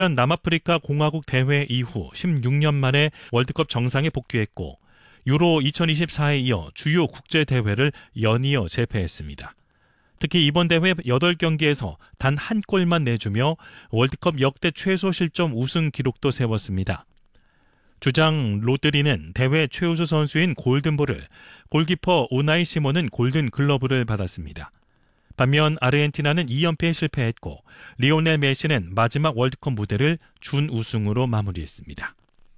남아프리카 공화국 대회 이후 16년 만에 월드컵 정상에 복귀했고 유로 2024에 이어 주요 국제대회를 연이어 재패했습니다. 특히 이번 대회 8경기에서 단 한 골만 내주며 월드컵 역대 최소 실점 우승 기록도 세웠습니다. 주장 로드리는 대회 최우수 선수인 골든볼을, 골키퍼 우나이 시몬은 골든글러브를 받았습니다. 반면 아르헨티나는 2연패에 실패했고 리오넬 메시는 마지막 월드컵 무대를 준우승으로 마무리했습니다.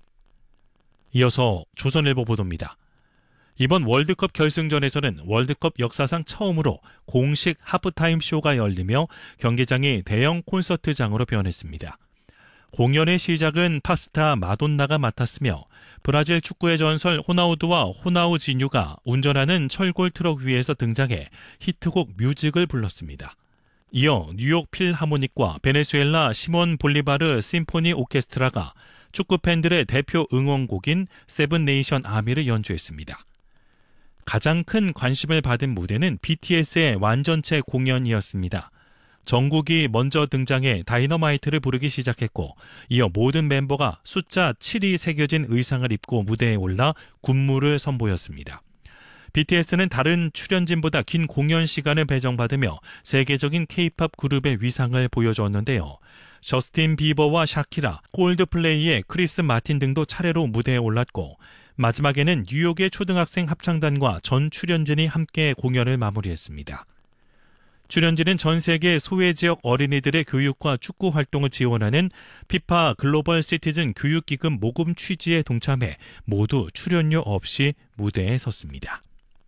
이어서 조선일보 보도입니다. 이번 월드컵 결승전에서는 월드컵 역사상 처음으로 공식 하프타임 쇼가 열리며 경기장이 대형 콘서트장으로 변했습니다. 공연의 시작은 팝스타 마돈나가 맡았으며 브라질 축구의 전설 호나우두와 호나우지뉴가 운전하는 철골 트럭 위에서 등장해 히트곡 뮤직을 불렀습니다. 이어 뉴욕 필하모닉과 베네수엘라 시몬 볼리바르 심포니 오케스트라가 축구 팬들의 대표 응원곡인 세븐 네이션 아미를 연주했습니다. 가장 큰 관심을 받은 무대는 BTS의 완전체 공연이었습니다. 정국이 먼저 등장해 다이너마이트를 부르기 시작했고 이어 모든 멤버가 숫자 7이 새겨진 의상을 입고 무대에 올라 군무를 선보였습니다. BTS는 다른 출연진보다 긴 공연 시간을 배정받으며 세계적인 K-팝 그룹의 위상을 보여주었는데요. 저스틴 비버와 샤키라, 콜드플레이의 크리스 마틴 등도 차례로 무대에 올랐고 마지막에는 뉴욕의 초등학생 합창단과 전 출연진이 함께 공연을 마무리했습니다. 출연진은 전 세계 소외 지역 어린이들의 교육과 축구 활동을 지원하는 피파 글로벌 시티즌 교육기금 모금 취지에 동참해 모두 출연료 없이 무대에 섰습니다.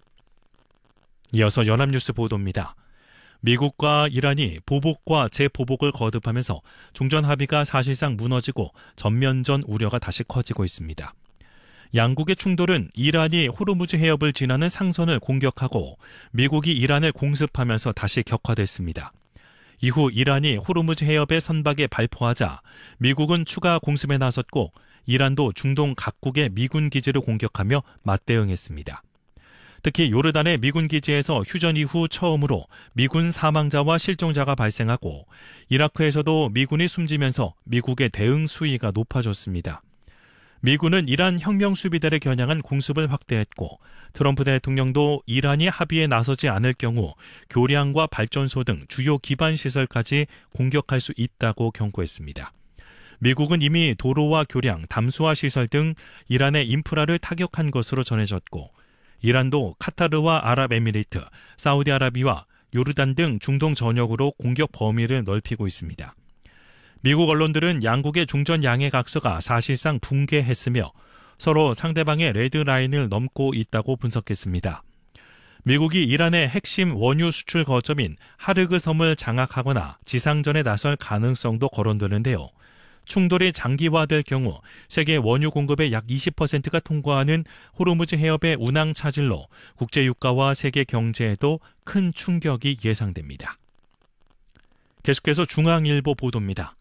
이어서 연합뉴스 보도입니다. 미국과 이란이 보복과 재보복을 거듭하면서 종전 합의가 사실상 무너지고 전면전 우려가 다시 커지고 있습니다. 양국의 충돌은 이란이 호르무즈 해협을 지나는 상선을 공격하고 미국이 이란을 공습하면서 다시 격화됐습니다. 이후 이란이 호르무즈 해협의 선박에 발포하자 미국은 추가 공습에 나섰고 이란도 중동 각국의 미군 기지를 공격하며 맞대응했습니다. 특히 요르단의 미군 기지에서 휴전 이후 처음으로 미군 사망자와 실종자가 발생하고 이라크에서도 미군이 숨지면서 미국의 대응 수위가 높아졌습니다. 미군은 이란 혁명수비대를 겨냥한 공습을 확대했고 트럼프 대통령도 이란이 합의에 나서지 않을 경우 교량과 발전소 등 주요 기반 시설까지 공격할 수 있다고 경고했습니다. 미국은 이미 도로와 교량, 담수화 시설 등 이란의 인프라를 타격한 것으로 전해졌고 이란도 카타르와 아랍에미리트, 사우디아라비아, 요르단 등 중동 전역으로 공격 범위를 넓히고 있습니다. 미국 언론들은 양국의 종전 양해 각서가 사실상 붕괴했으며 서로 상대방의 레드라인을 넘고 있다고 분석했습니다. 미국이 이란의 핵심 원유 수출 거점인 하르그 섬을 장악하거나 지상전에 나설 가능성도 거론되는데요. 충돌이 장기화될 경우 세계 원유 공급의 약 20%가 통과하는 호르무즈 해협의 운항 차질로 국제 유가와 세계 경제에도 큰 충격이 예상됩니다. 계속해서 중앙일보 보도입니다.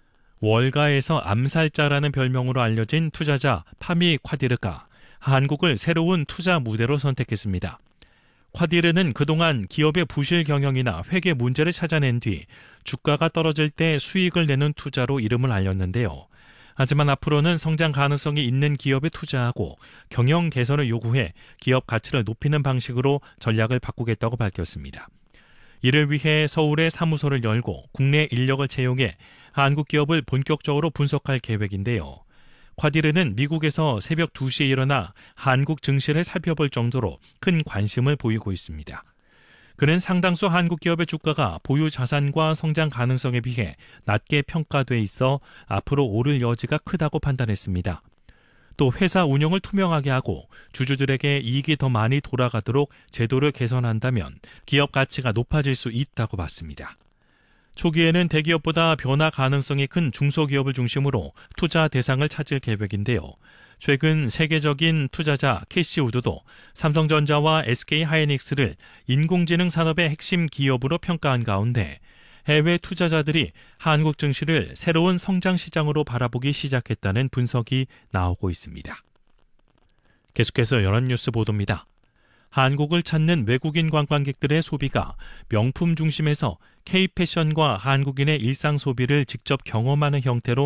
월가에서 암살자라는 별명으로 알려진 투자자 파미 콰디르가 한국을 새로운 투자 무대로 선택했습니다. 콰디르는 그동안 기업의 부실 경영이나 회계 문제를 찾아낸 뒤 주가가 떨어질 때 수익을 내는 투자로 이름을 알렸는데요. 하지만 앞으로는 성장 가능성이 있는 기업에 투자하고 경영 개선을 요구해 기업 가치를 높이는 방식으로 전략을 바꾸겠다고 밝혔습니다. 이를 위해 서울에 사무소를 열고 국내 인력을 채용해 한국 기업을 본격적으로 분석할 계획인데요. 콰디르는 미국에서 새벽 2시에 일어나 한국 증시를 살펴볼 정도로 큰 관심을 보이고 있습니다. 그는 상당수 한국 기업의 주가가 보유 자산과 성장 가능성에 비해 낮게 평가돼 있어 앞으로 오를 여지가 크다고 판단했습니다. 또 회사 운영을 투명하게 하고 주주들에게 이익이 더 많이 돌아가도록 제도를 개선한다면 기업 가치가 높아질 수 있다고 봤습니다. 초기에는 대기업보다 변화 가능성이 큰 중소기업을 중심으로 투자 대상을 찾을 계획인데요. 최근 세계적인 투자자 캐시우드도 삼성전자와 SK하이닉스를 인공지능 산업의 핵심 기업으로 평가한 가운데 해외 투자자들이 한국 증시를 새로운 성장 시장으로 바라보기 시작했다는 분석이 나오고 있습니다. 계속해서 연합뉴스 보도입니다. 한국을 찾는 외국인 관광객들의 소비가 명품 중심에서 K-패션과 한국인의 일상 소비를 직접 경험하는 형태로